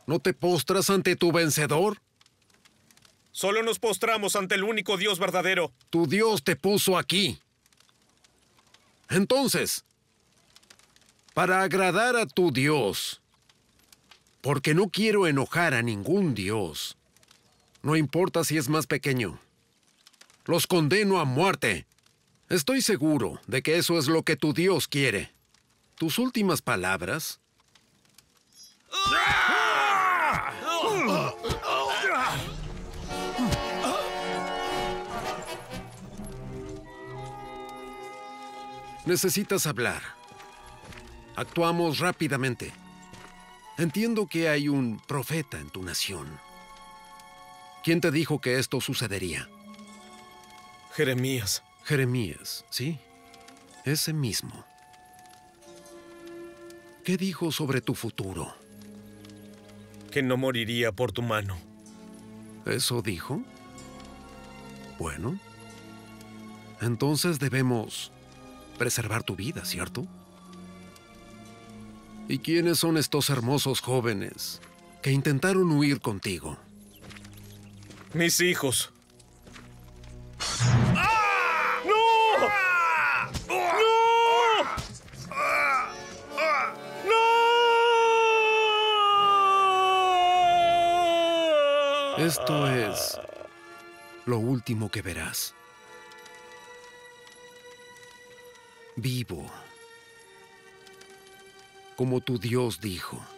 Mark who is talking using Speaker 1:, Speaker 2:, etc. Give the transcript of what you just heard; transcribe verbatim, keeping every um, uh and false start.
Speaker 1: ¿No te postras ante tu vencedor?
Speaker 2: Solo nos postramos ante el único Dios verdadero.
Speaker 1: Tu Dios te puso aquí. Entonces, para agradar a tu Dios, porque no quiero enojar a ningún Dios, no importa si es más pequeño, los condeno a muerte. Estoy seguro de que eso es lo que tu Dios quiere. Tus últimas palabras... Necesitas hablar. Actuamos rápidamente. Entiendo que hay un profeta en tu nación. ¿Quién te dijo que esto sucedería?
Speaker 2: Jeremías.
Speaker 1: Jeremías, ¿sí? Ese mismo. ¿Qué dijo sobre tu futuro?
Speaker 2: Que no moriría por tu mano.
Speaker 1: ¿Eso dijo? Bueno. Entonces debemos preservar tu vida, ¿cierto? ¿Y quiénes son estos hermosos jóvenes que intentaron huir contigo?
Speaker 2: Mis hijos.
Speaker 1: Esto es lo último que verás. Vivo, como tu Dios dijo.